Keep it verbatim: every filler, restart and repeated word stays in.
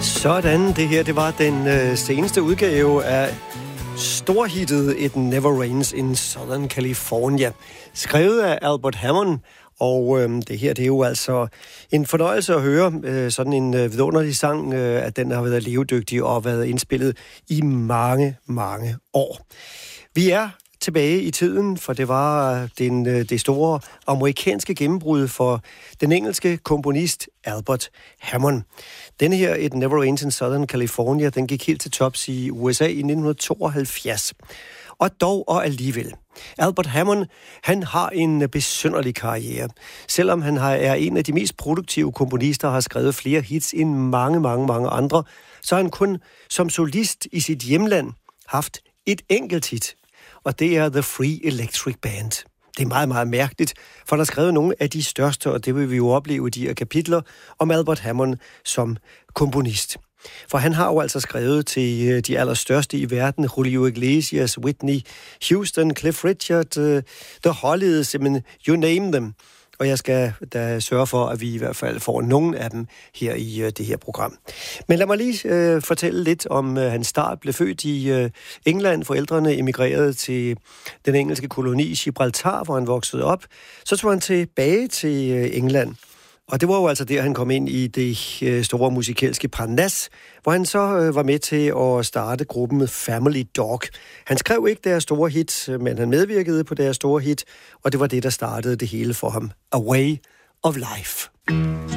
Sådan, det her, det var den øh, seneste udgave af storhittet It Never Rains in Southern California, skrevet af Albert Hammond. Og øh, det her, det er jo altså en fornøjelse at høre øh, sådan en øh, vidunderlig sang, øh, at den har været levedygtig og været indspillet i mange, mange år. Vi er tilbage i tiden, for det var den, det store amerikanske gennembrud for den engelske komponist Albert Hammond. Denne her, It Never Rains in Southern California, den gik helt til tops i U S A i nitten tooghalvfjerds. Og dog og alligevel. Albert Hammond, han har en besynderlig karriere. Selvom han er en af de mest produktive komponister og har skrevet flere hits end mange, mange, mange andre, så har han kun som solist i sit hjemland haft et enkelt hit. Og det er The Free Electric Band. Det er meget, meget mærkeligt, for der er skrevet nogle af de største, og det vil vi jo opleve i de her kapitler, om Albert Hammond som komponist. For han har jo altså skrevet til de allerstørste i verden, Julio Iglesias, Whitney Houston, Cliff Richard, uh, The Hollies, men you name them. Og jeg skal da sørge for, at vi i hvert fald får nogle af dem her i uh, det her program. Men lad mig lige uh, fortælle lidt om uh, hans start. Blev født i uh, England. Forældrene emigrerede til den engelske koloni Gibraltar, hvor han voksede op. Så tog han tilbage til uh, England. Og det var jo altså der, han kom ind i det uh, store musikalske Parnas, hvor han så uh, var med til at starte gruppen Family Dog. Han skrev ikke deres store hit, men han medvirkede på deres store hit, og det var det, der startede det hele for ham. A Way of Life.